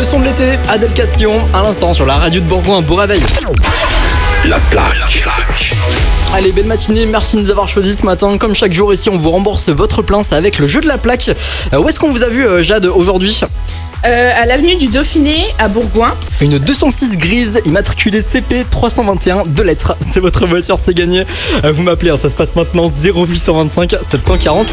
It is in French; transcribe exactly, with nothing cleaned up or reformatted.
son de l'été, Adèle Castillon, à l'instant sur la radio de Bourgoin. Beau réveil. La plaque. Allez, belle matinée, merci de nous avoir choisi ce matin. Comme chaque jour ici, on vous rembourse votre plein, c'est avec le jeu de la plaque. Euh, où est-ce qu'on vous a vu, euh, Jade, aujourd'hui ? Euh, à l'avenue du Dauphiné, à Bourgoin. Une deux cent six grise, immatriculée C P trois cent vingt et un, deux lettres. C'est votre voiture, c'est gagné. Euh, vous m'appelez, hein, ça se passe maintenant, zéro huit cent vingt-cinq sept cent quarante